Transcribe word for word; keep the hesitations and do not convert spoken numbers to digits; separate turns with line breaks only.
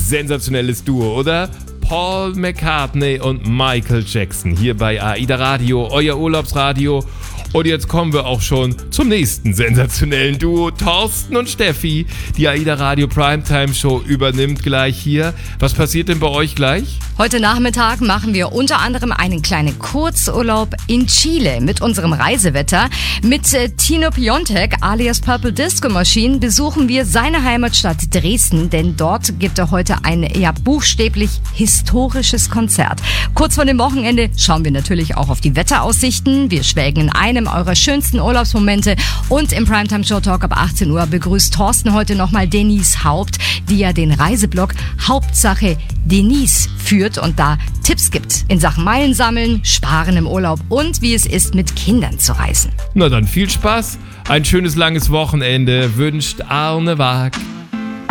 sensationelles Duo, oder? Paul McCartney und Michael Jackson hier bei AIDA Radio, euer Urlaubsradio. Und jetzt kommen wir auch schon zum nächsten sensationellen Duo, Thorsten und Steffi. Die AIDA Radio Primetime Show übernimmt gleich hier. Was passiert denn bei euch gleich?
Heute Nachmittag machen wir unter anderem einen kleinen Kurzurlaub in Chile mit unserem Reisewetter. Mit äh, Tino Piontek alias Purple Disco Machine besuchen wir seine Heimatstadt Dresden, denn dort gibt er heute ein ja buchstäblich historisches Konzert. Kurz vor dem Wochenende schauen wir natürlich auch auf die Wetteraussichten. Wir schwelgen in einem eurer schönsten Urlaubsmomente und im Primetime Show Talk ab achtzehn Uhr begrüßt Thorsten heute nochmal Denise Haupt, die ja den Reiseblog Hauptsache Denise führt und da Tipps gibt in Sachen Meilen sammeln, sparen im Urlaub und wie es ist, mit Kindern zu reisen.
Na dann viel Spaß, ein schönes langes Wochenende wünscht Arne Waag.